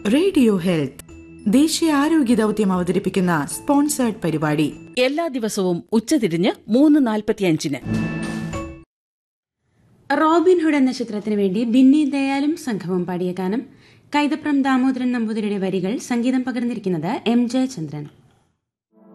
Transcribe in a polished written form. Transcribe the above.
Radio health ദേശീയ ആരോഗ്യ ദൗത്യം അവതരിപ്പിക്കുന്ന സ്പോൺസേർഡ് പരിപാടി എല്ലാ ദിവസവും ഉച്ചതിരിഞ്ഞ് 3:45. റോബിൻഹുഡ് എന്ന ചിത്രത്തിനു വേണ്ടി ബിന്നി ദയാലും സംഘവും പാടിയ ഗാനം കൈതപ്രം ദാമോദരൻ നമ്പൂതിരിയുടെ വരികൾ, സംഗീതം പകർന്നിരിക്കുന്നത് എം ജയചന്ദ്രൻ.